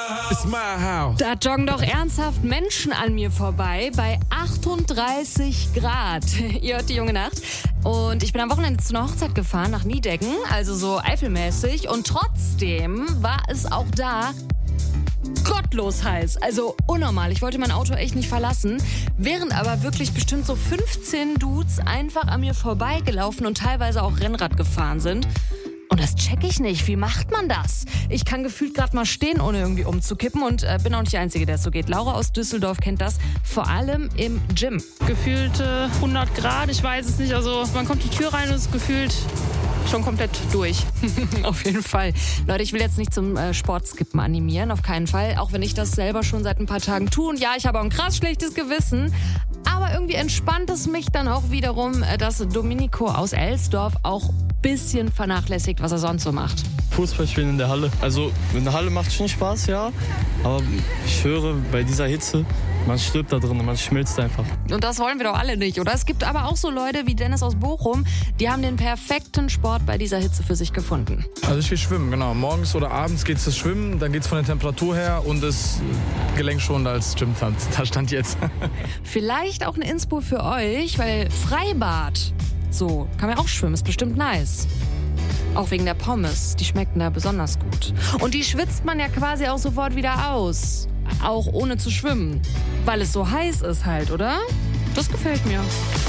It's my house. Da joggen doch ernsthaft Menschen an mir vorbei bei 38 Grad. Ihr hört die junge Nacht. Und ich bin am Wochenende zu einer Hochzeit gefahren nach Niedecken, also so eifelmäßig. Und trotzdem war es auch da gottlos heiß, also unnormal. Ich wollte mein Auto echt nicht verlassen, während aber wirklich bestimmt so 15 Dudes einfach an mir vorbeigelaufen und teilweise auch Rennrad gefahren sind. Und das check ich nicht. Wie macht man das? Ich kann gefühlt gerade mal stehen, ohne irgendwie umzukippen und bin auch nicht die Einzige, der es so geht. Laura aus Düsseldorf kennt das, vor allem im Gym. Gefühlte 100 Grad, ich weiß es nicht. Also man kommt die Tür rein und ist gefühlt schon komplett durch. Auf jeden Fall. Leute, ich will jetzt nicht zum Sportskippen animieren, auf keinen Fall. Auch wenn ich das selber schon seit ein paar Tagen tue. Und ja, ich habe auch ein krass schlechtes Gewissen. Aber irgendwie entspannt es mich dann auch wiederum, dass Domenico aus Elsdorf auch ein bisschen vernachlässigt, was er sonst so macht. Fußball spielen in der Halle. Also in der Halle macht schon Spaß, ja. Aber ich höre, bei dieser Hitze, man stirbt da drin, man schmilzt einfach. Und das wollen wir doch alle nicht, oder? Es gibt aber auch so Leute wie Dennis aus Bochum, die haben den perfekten Sport bei dieser Hitze für sich gefunden. Also ich gehe schwimmen, genau. Morgens oder abends geht's das Schwimmen, dann geht's von der Temperatur her und ist gelenkschonender als Gym. Da stand jetzt. Vielleicht auch eine Inspo für euch, weil Freibad, so, kann man auch schwimmen, ist bestimmt nice. Auch wegen der Pommes, die schmecken da besonders gut. Und die schwitzt man ja quasi auch sofort wieder aus. Auch ohne zu schwimmen. Weil es so heiß ist halt, oder? Das gefällt mir.